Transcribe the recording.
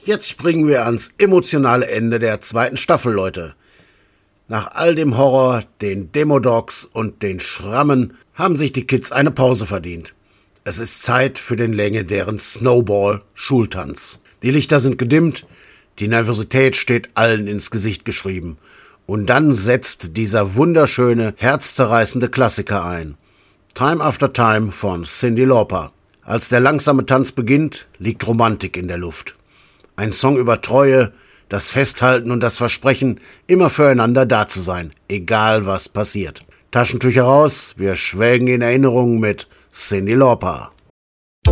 Jetzt springen wir ans emotionale Ende der 2. Staffel, Leute. Nach all dem Horror, den Demodogs und den Schrammen haben sich die Kids eine Pause verdient. Es ist Zeit für den legendären Snowball-Schultanz. Die Lichter sind gedimmt, die Nervosität steht allen ins Gesicht geschrieben. Und dann setzt dieser wunderschöne, herzzerreißende Klassiker ein. Time After Time von Cyndi Lauper. Als der langsame Tanz beginnt, liegt Romantik in der Luft. Ein Song über Treue, das Festhalten und das Versprechen, immer füreinander da zu sein, egal was passiert. Taschentücher raus, wir schwelgen in Erinnerungen mit Cyndi Lauper.